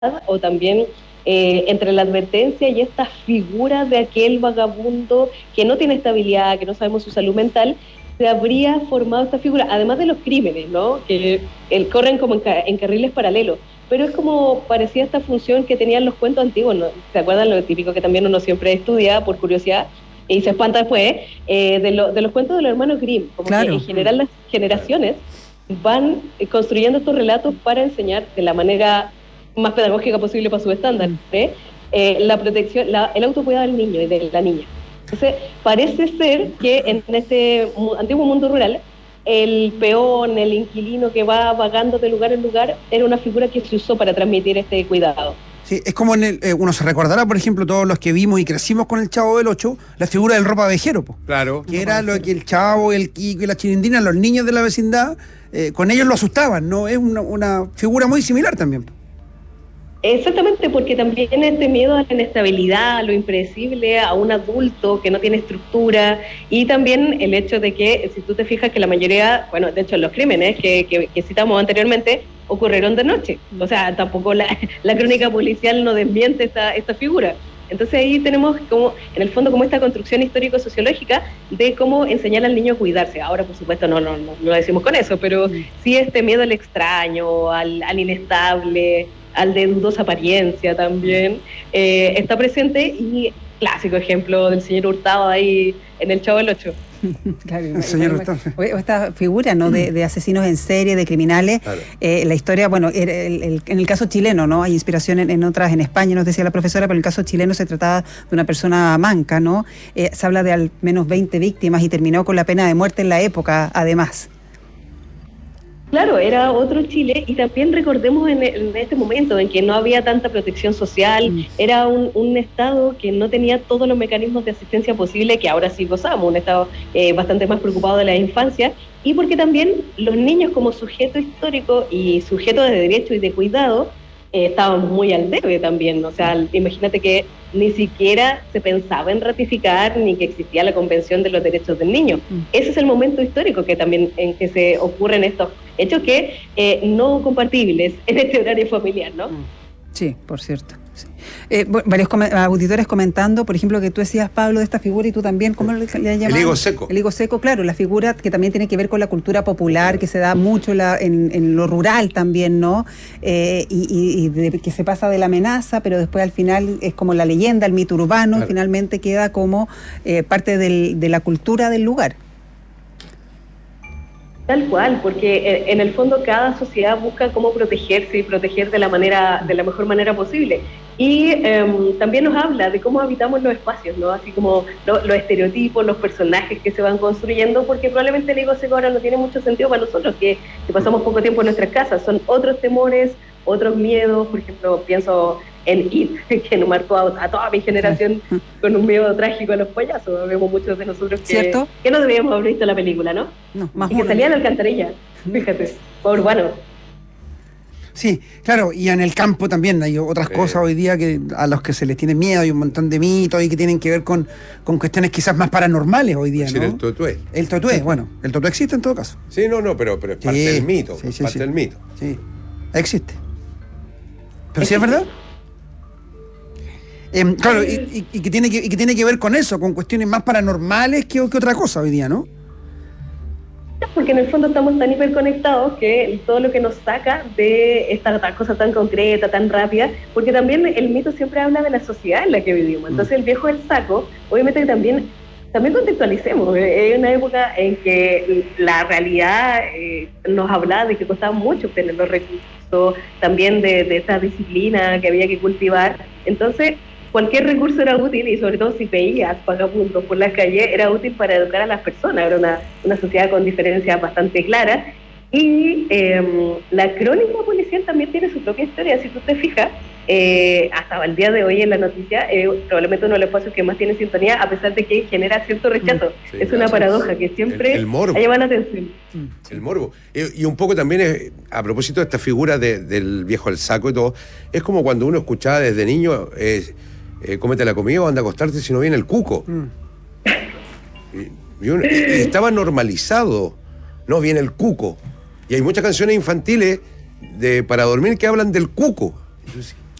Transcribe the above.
o también entre la advertencia y estas figuras de aquel vagabundo que no tiene estabilidad, que no sabemos su salud mental, se habría formado esta figura, además de los crímenes, ¿no? Que corren como en carriles paralelos, pero es como parecía esta función que tenían los cuentos antiguos, ¿no? ¿Se acuerdan lo típico que también uno siempre estudia por curiosidad y se espanta después, de los cuentos de los hermanos Grimm? Como claro, que en general las generaciones van construyendo estos relatos para enseñar de la manera más pedagógica posible para su estándar, la protección, el autocuidado del niño y de la niña. Entonces, parece ser que en este antiguo mundo rural, el peón, el inquilino que va vagando de lugar en lugar, era una figura que se usó para transmitir este cuidado. Sí, es como uno se recordará, por ejemplo, todos los que vimos y crecimos con el Chavo del Ocho, la figura del ropavejero, po. Claro. Que era lo que el Chavo, el Kiko y la Chilindrina, los niños de la vecindad, con ellos lo asustaban, ¿no? Es una figura muy similar también. Exactamente, porque también este miedo a la inestabilidad, a lo impredecible, a un adulto que no tiene estructura, y también el hecho de que, si tú te fijas que la mayoría, bueno, de hecho los crímenes que citamos anteriormente, ocurrieron de noche. O sea, tampoco la crónica policial no desmiente esta figura. Entonces ahí tenemos como, en el fondo, como esta construcción histórico-sociológica de cómo enseñar al niño a cuidarse. Ahora, por supuesto, no lo decimos con eso, pero sí este miedo al extraño, al inestable, al de dudosa apariencia también, está presente, y clásico ejemplo del señor Hurtado ahí en El Chavo del Ocho. Claro, el señor Hurtado. Esta figura, ¿no? de asesinos en serie, de criminales, claro. La historia, bueno, en el caso chileno, ¿no? Hay inspiración en otras, en España, nos decía la profesora, pero en el caso chileno se trataba de una persona manca, ¿no? Se habla de al menos 20 víctimas y terminó con la pena de muerte en la época, además. Claro, era otro Chile, y también recordemos en este momento en que no había tanta protección social, era un Estado que no tenía todos los mecanismos de asistencia posible que ahora sí gozamos, un Estado bastante más preocupado de la infancia, y porque también los niños como sujeto histórico y sujeto de derecho y de cuidado estaban muy al debe también. O sea, imagínate que ni siquiera se pensaba en ratificar ni que existía la Convención de los Derechos del Niño. Ese es el momento histórico que también en que se ocurren estos hechos que no compatibles en este horario familiar, ¿no? Sí, por cierto. Sí. Varios auditores comentando, por ejemplo, que tú decías, Pablo, de esta figura, y tú también, ¿cómo le llamas? El higo seco. El higo seco, claro, la figura que también tiene que ver con la cultura popular, que se da mucho en lo rural también, ¿no? Que se pasa de la amenaza, pero después al final es como la leyenda, el mito urbano, claro. Finalmente queda como parte de la cultura del lugar. Tal cual, porque en el fondo cada sociedad busca cómo protegerse y proteger de la mejor manera posible. Y también nos habla de cómo habitamos los espacios, ¿no? Así como los estereotipos, los personajes que se van construyendo, porque probablemente el higo seco ahora no tiene mucho sentido para nosotros, que pasamos poco tiempo en nuestras casas. Son otros temores, otros miedos. Por ejemplo, pienso en It, que nos marcó a toda mi generación con un miedo trágico a los payasos. Vemos muchos de nosotros que no debíamos haber visto la película, ¿no? No, más y que salían a la alcantarilla, fíjate, urbano. Sí, claro, y en el campo también hay otras cosas hoy día que a los que se les tiene miedo, hay un montón de mitos y que tienen que ver con cuestiones quizás más paranormales hoy día, ¿no? El totué. El totué, bueno, el totué existe en todo caso. Sí, pero es parte del mito, del mito. Sí, existe. Pero sí es verdad. Claro, y que tiene que ver con eso, con cuestiones más paranormales que otra cosa hoy día, ¿no? Porque en el fondo estamos tan hiperconectados que todo lo que nos saca de esta cosa tan concreta, tan rápida, porque también el mito siempre habla de la sociedad en la que vivimos. Entonces el viejo del saco, obviamente también contextualicemos, es una época en que la realidad nos hablaba de que costaba mucho obtener los recursos, también de esa disciplina que había que cultivar. Entonces cualquier recurso era útil, y sobre todo si veías vagabundos por la calle, era útil para educar a las personas. Era una sociedad con diferencias bastante claras. Y la crónica policial también tiene su propia historia. Si tú te fijas, hasta el día de hoy en la noticia, probablemente uno de los espacios que más tiene sintonía, a pesar de que genera cierto rechazo. Sí, es una paradoja que siempre llama la atención. El morbo. Y un poco también, a propósito de esta figura del viejo al saco y todo, es como cuando uno escuchaba desde niño... cómete la comida o anda a acostarte si no viene el cuco. Y estaba normalizado, no viene el cuco. Y hay muchas canciones infantiles para dormir que hablan del cuco.